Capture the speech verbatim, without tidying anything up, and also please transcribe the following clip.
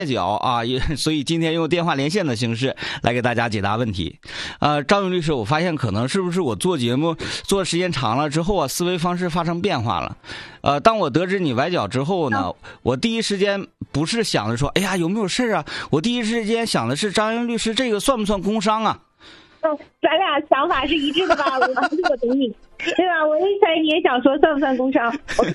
角啊，也所以今天用电话连线的形式来给大家解答问题。呃，张勇律师，我发现可能是不是我做节目做时间长了之后啊，思维方式发生变化了。呃，当我得知你崴脚之后呢，我第一时间不是想着说，哎呀有没有事啊？我第一时间想的是，张勇律师这个算不算工伤啊？ 嗯，咱俩想法是一致的吧？我我懂你，对吧？我一开始你也想说算不算工伤？我